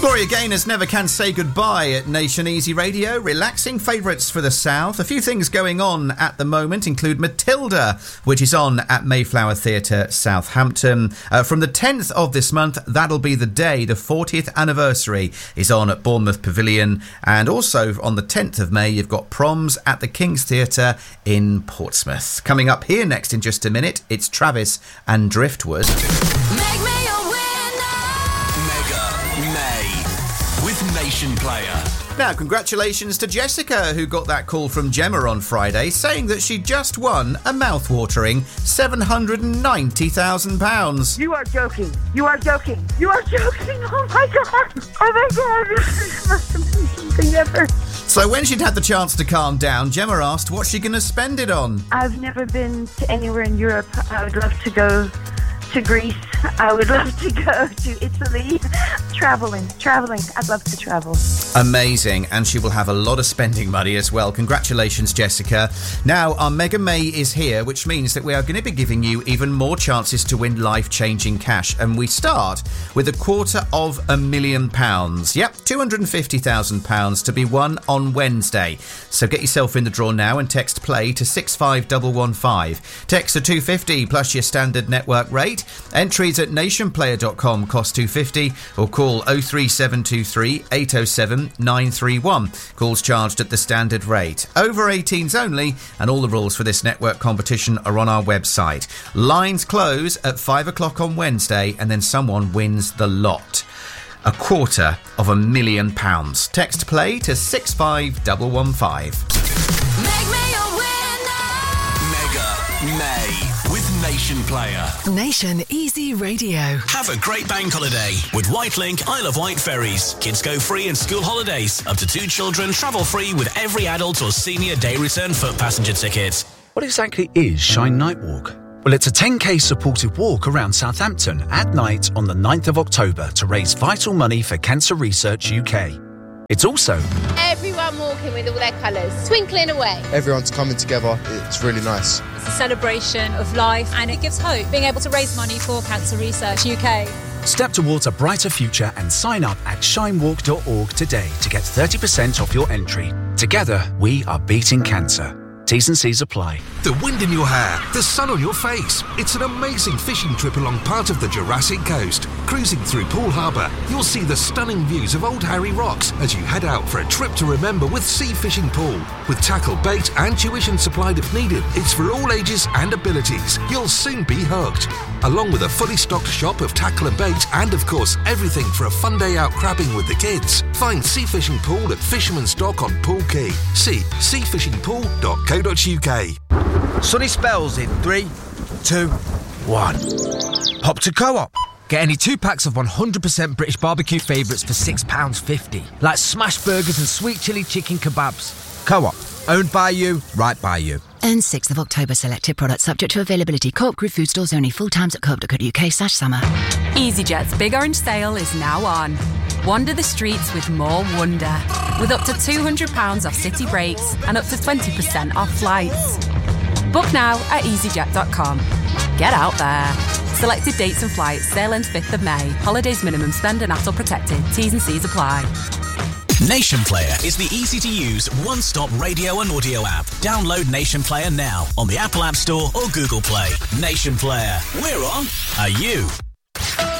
Gloria Gaynor's Never Can Say Goodbye at Nation Easy Radio. Relaxing favourites for the South. A few things going on at the moment include Matilda, which is on at Mayflower Theatre, Southampton. From the 10th of this month, that'll be the day. The 40th anniversary is on at Bournemouth Pavilion. And also on the 10th of May, you've got Proms at the King's Theatre in Portsmouth. Coming up here next in just a minute, it's Travis and Driftwood. Make me a winner. Mega May with Nation Player. Now, congratulations to Jessica, who got that call from Gemma on Friday, saying that she just won a mouth-watering £790,000. You are joking. You are joking. You are joking. Oh, my God. Oh, my God. This is the most amazing thing ever. So when she'd had the chance to calm down, Gemma asked what's she going to spend it on. I've never been to anywhere in Europe. I would love to go to Greece. I would love to go to Italy. Traveling. I'd love to travel. Amazing. And she will have a lot of spending money as well. Congratulations, Jessica. Now, our Mega May is here, which means that we are going to be giving you even more chances to win life-changing cash. And we start with £250,000. Yep, £250,000 to be won on Wednesday. So get yourself in the draw now and text play to 65115. Text to 250 plus your standard network rate. Entries at nationplayer.com cost £250 or call 03723 807 931. Calls charged at the standard rate. Over 18s only, and all the rules for this network competition are on our website. Lines close at 5 o'clock on Wednesday, and then someone wins the lot. £250,000. Text play to 65115. Make me a winner. Mega May with Nation Player. Nation Easy Radio. Have a great bank holiday with Whitelink Isle of Wight ferries. Kids go free in school holidays. Up to 2 children travel free with every adult or senior day return foot passenger ticket. What exactly is Shine Night Walk? Well, it's a 10k supported walk around Southampton at night on the 9th of October to raise vital money for Cancer Research UK. It's also everyone walking with all their colours, twinkling away. Everyone's coming together. It's really nice. It's a celebration of life and it gives hope, being able to raise money for Cancer Research UK. Step towards a brighter future and sign up at shinewalk.org today to get 30% off your entry. Together, we are beating cancer. T's and C's apply. The wind in your hair, the sun on your face. It's an amazing fishing trip along part of the Jurassic Coast. Cruising through Poole Harbour, you'll see the stunning views of Old Harry Rocks as you head out for a trip to remember with Sea Fishing Pool. With tackle, bait and tuition supplied if needed, it's for all ages and abilities. You'll soon be hooked. Along with a fully stocked shop of tackle and bait and, of course, everything for a fun day out crabbing with the kids. Find Sea Fishing Pool at Fisherman's Dock on Poole Quay. See seafishingpool.co.uk. Sunny spells in 3, 2, 1. Hop to Co-op. Get any 2 packs of 100% British barbecue favourites for £6.50. Like smash burgers and sweet chilli chicken kebabs. Co-op. Owned by you, right by you. And 6th of October selected products subject to availability. Co-op Group food stores only. Full times at co-op.co.uk/summer. EasyJet's Big Orange Sale is now on. Wander the streets with more wonder. With up to £200 off city breaks and up to 20% off flights. Book now at easyjet.com. Get out there. Selected dates and flights. Sale ends 5th of May. Holidays minimum spend and ATOL protected. T's and C's apply. Nation Player is the easy-to-use, one-stop radio and audio app. Download Nation Player now on the Apple App Store or Google Play. Nation Player. We're on. Are you?